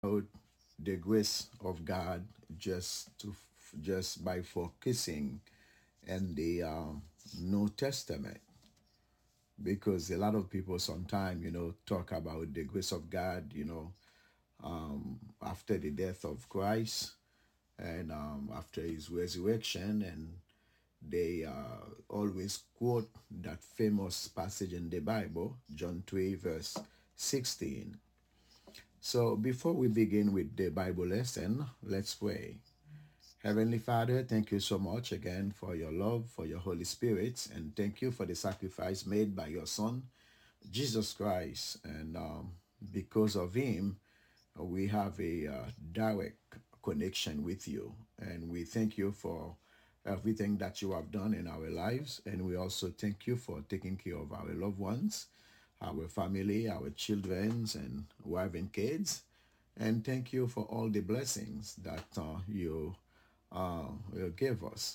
about the grace of God just by focusing in the New Testament, because a lot of people sometimes talk about the grace of God, after the death of Christ and after his resurrection, and they always quote that famous passage in the Bible, John 3 verse 16. So before we begin with the Bible lesson, let's pray. Heavenly Father, thank you so much again for your love, for your Holy Spirit, and thank you for the sacrifice made by your Son, Jesus Christ. And because of him, we have a direct connection with you. And we thank you for everything that you have done in our lives. And we also thank you for taking care of our loved ones, our family, our children, and wife and kids. And thank you for all the blessings that you will give us.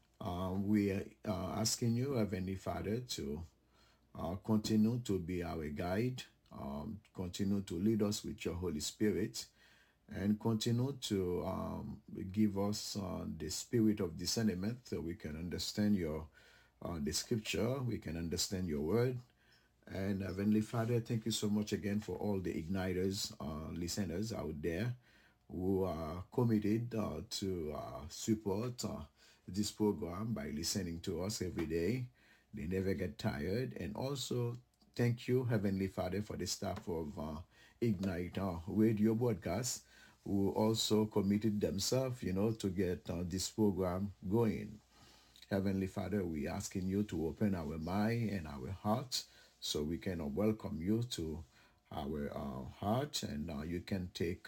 We are asking you, Heavenly Father, to continue to be our guide, continue to lead us with your Holy Spirit, and continue to give us the spirit of discernment so we can understand your the scripture, we can understand your word. And Heavenly Father, thank you so much again for all the igniters, listeners out there who are committed to support this program by listening to us every day. They never get tired. And also, thank you, Heavenly Father, for the staff of Ignite radio broadcast who also committed themselves, to get this program going. Heavenly Father, we asking you to open our mind and our hearts so we can welcome you to our heart, and you can take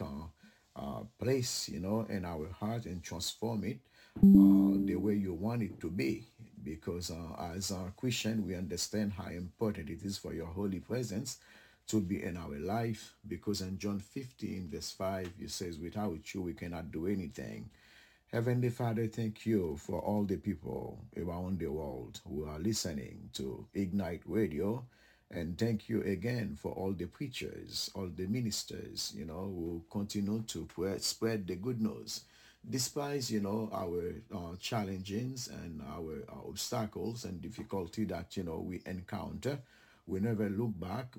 place, in our heart and transform it the way you want it to be. Because as a Christian, we understand how important it is for your holy presence to be in our life. Because in John 15, verse 5, it says, without you, we cannot do anything. Heavenly Father, thank you for all the people around the world who are listening to Ignite Radio. And thank you again for all the preachers, all the ministers, who continue to spread the good news. Despite, our challenges and our obstacles and difficulty that, we encounter, we never look back.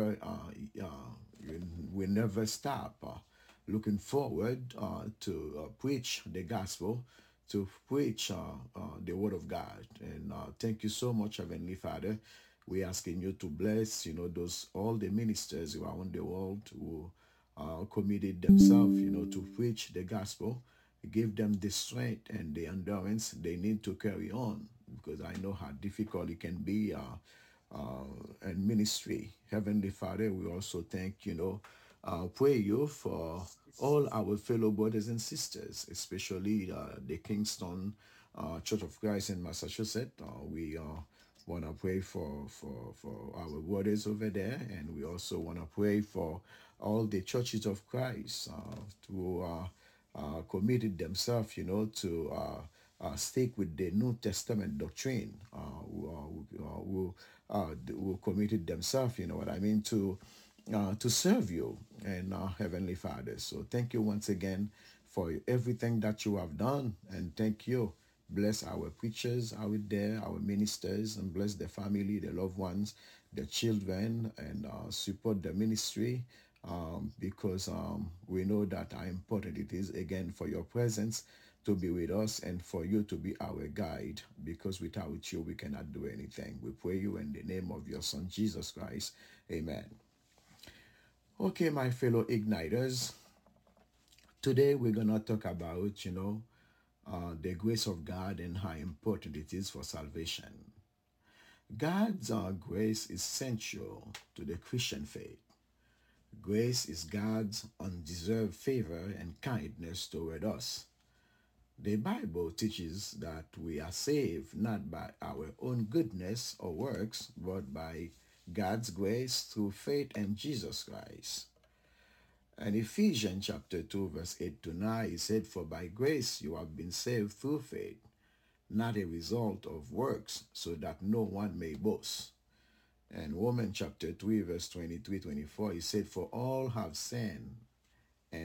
We never stop looking forward to preach the gospel, to preach the word of God. And thank you so much, Heavenly Father. We're asking you to bless, those all the ministers around the world who committed themselves, to preach the gospel. Give them the strength and the endurance they need to carry on, because I know how difficult it can be and ministry. Heavenly Father, we also thank, pray you for all our fellow brothers and sisters, especially the Kingston Church of Christ in Massachusetts. We want to pray for our brothers over there, and we also want to pray for all the churches of Christ who committed themselves, to stick with the New Testament doctrine, who committed themselves, you know what I mean, to serve you and Heavenly Father. So thank you once again for everything that you have done, and thank you. Bless our preachers out there, our ministers, and bless the family, the loved ones, the children, and support the ministry, because we know that how important it is, again, for your presence to be with us and for you to be our guide, because without you, we cannot do anything. We pray you in the name of your Son, Jesus Christ. Amen. Okay, my fellow igniters, today we're going to talk about, the grace of God and how important it is for salvation. God's grace is essential to the Christian faith. Grace is God's undeserved favor and kindness toward us. The Bible teaches that we are saved not by our own goodness or works, but by God's grace through faith in Jesus Christ. In Ephesians chapter 2, verse 8 to 9, it said, for by grace you have been saved through faith, not a result of works, so that no one may boast. And Romans chapter 3, verse 23-24, he said, for all have sinned